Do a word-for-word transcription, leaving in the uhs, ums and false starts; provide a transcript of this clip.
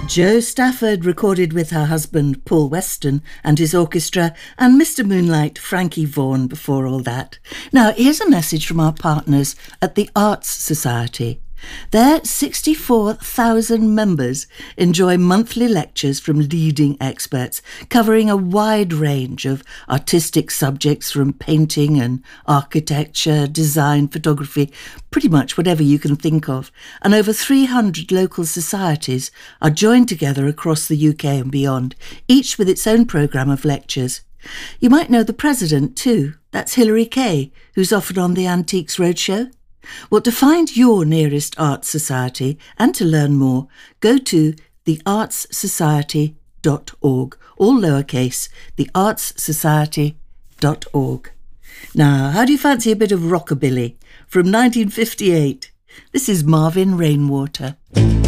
Jo Stafford recorded with her husband Paul Weston and his orchestra, and Mister Moonlight, Frankie Vaughan, before all that. Now, here's a message from our partners at the Arts Society. Their sixty-four thousand members enjoy monthly lectures from leading experts, covering a wide range of artistic subjects from painting and architecture, design, photography, pretty much whatever you can think of. And over three hundred local societies are joined together across the U K and beyond, each with its own programme of lectures. You might know the president too. That's Hilary Kay, who's often on the Antiques Roadshow. Well, to find your nearest arts society and to learn more, go to the arts society dot org, all lowercase, the arts society dot org. Now, how do you fancy a bit of rockabilly from nineteen fifty-eight? This is Marvin Rainwater.